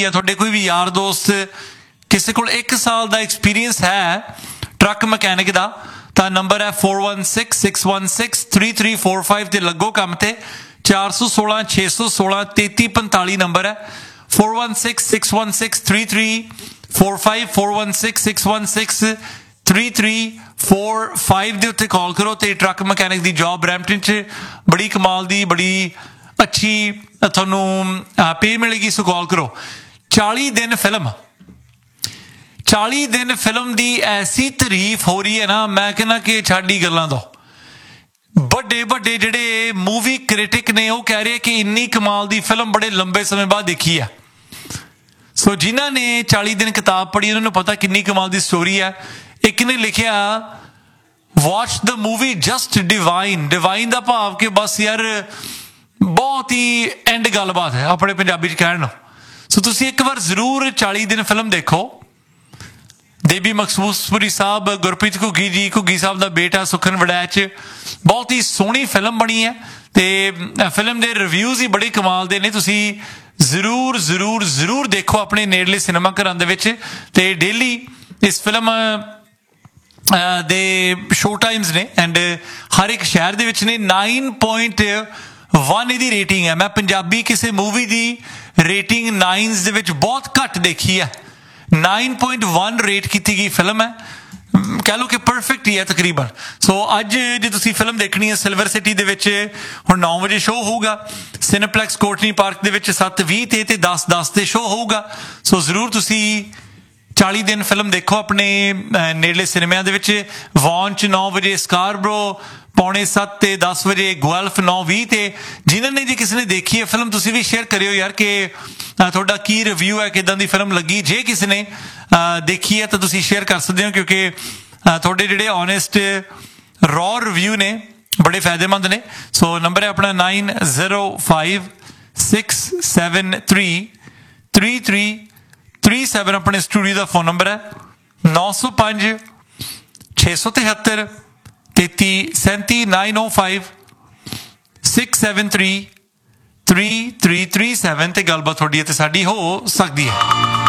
ਜਾਂ ਤੁਹਾਡੇ ਕੋਈ ਵੀ ਯਾਰ ਦੋਸਤ ਕਿਸੇ ਕੋਲ 1 ਸਾਲ ਦਾ ਐਕਸਪੀਰੀਅੰਸ ਹੈ ਟਰੱਕ ਮਕੈਨਿਕ ਦਾ ਤਾਂ ਨੰਬਰ ਹੈ 4166163345 ਤੇ ਲੱਗੋ ਕੰਮ ਤੇ 416 616 3345 ਨੰਬਰ ਹੈ 4166163345 4166163345 ਦੇ ਉੱਤੇ ਕਾਲ ਕਰੋ ਤੇ ਟਰੱਕ ਮਕੈਨਿਕ ਦੀ ਜੌਬ ਬਰੈਂਪਟਨ 'ਚ ਬੜੀ ਕਮਾਲ ਦੀ ਬੜੀ ਅੱਛੀ ਤੁਹਾਨੂੰ ਪੇ ਮਿਲੇਗੀ ਸੋ ਕਾਲ ਕਰੋ 40 ਦਿਨ ਫਿਲਮ ਦੀ ਐਸੀ ਤਾਰੀਫ ਹੋ ਰਹੀ ਹੈ ਨਾ ਮੈਂ ਕਹਿੰਦਾ ਕਿ ਛੱਡ ਹੀ ਗੱਲਾਂ ਤੋਂ ਵੱਡੇ ਜਿਹੜੇ ਮੂਵੀ ਕ੍ਰਿਟਿਕ ਨੇ ਉਹ ਕਹਿ ਰਹੇ ਕਿ ਇੰਨੀ ਕਮਾਲ ਦੀ ਫਿਲਮ ਬੜੇ ਲੰਬੇ ਸਮੇਂ ਬਾਅਦ ਦੇਖੀ ਹੈ ਸੋ ਜਿਨ੍ਹਾਂ ਨੇ 40 ਦਿਨ ਕਿਤਾਬ ਪੜ੍ਹੀ ਉਹਨਾਂ ਨੂੰ ਪਤਾ ਕਿੰਨੀ ਕਮਾਲ ਦੀ ਸਟੋਰੀ ਹੈ ਇੱਕ ਨੇ ਲਿਖਿਆ watch the movie just divine ਦਾ ਭਾਵ ਕਿ ਬਸ ਯਾਰ ਬਹੁਤ ਹੀ ਐਂਡ ਗੱਲਬਾਤ ਹੈ ਆਪਣੇ ਪੰਜਾਬੀ 'ਚ ਕਹਿਣ ਨੂੰ ਸੋ ਤੁਸੀਂ ਇੱਕ ਵਾਰ ਜ਼ਰੂਰ 40 ਦਿਨ ਫਿਲਮ ਦੇਖੋ ਦੇਬੀ ਮਖਸੂਸਪੁਰੀ ਸਾਹਿਬ ਗੁਰਪ੍ਰੀਤ ਘੁੱਗੀ ਸਾਹਿਬ ਦਾ ਬੇਟਾ ਸੁਖਨ ਵੜੈਚ ਬਹੁਤ ਹੀ ਸੋਹਣੀ ਫਿਲਮ ਬਣੀ ਹੈ ਤੇ ਫਿਲਮ ਦੇ ਰਿਵਿਊਜ਼ ਹੀ ਬੜੇ ਕਮਾਲ ਦੇ ਨੇ ਤੁਸੀਂ ਜ਼ਰੂਰ ਦੇਖੋ ਆਪਣੇ ਨੇੜਲੇ ਸਿਨੇਮਾ ਘਰਾਂ ਦੇ ਵਿੱਚ ਤੇ ਡੇਲੀ ਇਸ ਫਿਲਮ ਦੇ ਸ਼ੋ ਟਾਈਮਸ ਨੇ ਐਂਡ ਹਰ ਇੱਕ ਸ਼ਹਿਰ ਦੇ ਵਿੱਚ ਨੇ 9.1 ਇਹਦੀ ਰੇਟਿੰਗ ਹੈ ਮੈਂ ਪੰਜਾਬੀ ਕਿਸੇ ਮੂਵੀ ਦੀ ਰੇਟਿੰਗ 9s ਦੇ ਵਿੱਚ ਬਹੁਤ ਘੱਟ ਦੇਖੀ ਹੈ 9.1 ਰੇਟ ਕੀਤੀ ਗਈ ਫਿਲਮ ਹੈ ਕਹਿ ਲਓ ਕਿ ਪਰਫੈਕਟ ਹੀ ਹੈ ਤਕਰੀਬਨ ਸੋ ਅੱਜ ਜੇ ਤੁਸੀਂ ਫਿਲਮ ਦੇਖਣੀ ਹੈ ਸਿਲਵਰ ਸਿਟੀ ਦੇ ਵਿੱਚ ਹੁਣ 9 ਵਜੇ ਸ਼ੋਅ ਹੋਊਗਾ ਸਿਨੇਪਲੈਕਸ ਕੋਟਨੀ ਪਾਰਕ ਦੇ ਵਿੱਚ 7:20 ਤੇ 10:10 ਤੇ ਸ਼ੋਅ ਹੋਊਗਾ ਸੋ ਜ਼ਰੂਰ ਤੁਸੀਂ 40 ਦਿਨ ਫਿਲਮ ਦੇਖੋ ਆਪਣੇ ਨੇੜਲੇ ਸਿਨੇਮਿਆਂ ਦੇ ਵਿੱਚ ਵੌਨ 'ਚ 9 ਵਜੇ ਸਕਾਰਬਰੋ 6:45 ਤੇ 10 ਵਜੇ ਗੁਐਲਫ 9:20 ਤੇ ਜਿਨ੍ਹਾਂ ਨੇ ਜੇ ਕਿਸੇ ਨੇ ਦੇਖੀ ਹੈ ਫਿਲਮ ਤੁਸੀਂ ਵੀ ਸ਼ੇਅਰ ਕਰਿਓ ਯਾਰ ਕਿ ਤੁਹਾਡਾ ਕੀ ਰਿਵਿਊ ਹੈ ਕਿੱਦਾਂ ਦੀ ਫਿਲਮ ਲੱਗੀ ਜੇ ਕਿਸੇ ਨੇ ਦੇਖੀ ਹੈ ਤਾਂ ਤੁਸੀਂ ਸ਼ੇਅਰ ਕਰ ਸਕਦੇ ਹੋ ਕਿਉਂਕਿ ਤੁਹਾਡੇ ਜਿਹੜੇ ਓਨੈਸਟ ਰॉ ਰਿਵਿਊ ਨੇ ਬੜੇ ਫਾਇਦੇਮੰਦ ਨੇ ਸੋ ਨੰਬਰ ਹੈ ਆਪਣਾ 9056733337 ਆਪਣੇ ਸਟੂਡੀਓ ਦਾ ਫੋਨ ਨੰਬਰ ਹੈ 905 673 3337 905 673 3337 ਤੇ ਗੱਲਬਾਤ ਤੁਹਾਡੀ ਅਤੇ ਸਾਡੀ ਹੋ ਸਕਦੀ ਹੈ